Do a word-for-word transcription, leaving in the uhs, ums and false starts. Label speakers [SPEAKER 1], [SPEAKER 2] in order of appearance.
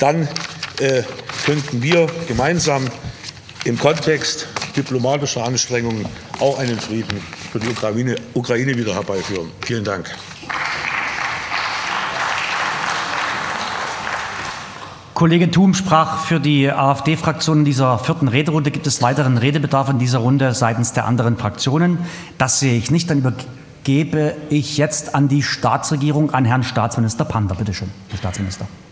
[SPEAKER 1] dann äh, könnten wir gemeinsam im Kontext diplomatischer Anstrengungen auch einen Frieden für die Ukraine, Ukraine wieder herbeiführen. Vielen Dank.
[SPEAKER 2] Kollege Thum sprach für die AfD-Fraktion in dieser vierten Rederunde. Gibt es weiteren Redebedarf in dieser Runde seitens der anderen Fraktionen? Das sehe ich nicht. Dann übergebe ich jetzt an die Staatsregierung, an Herrn Staatsminister Pander. Bitte schön, Herr Staatsminister.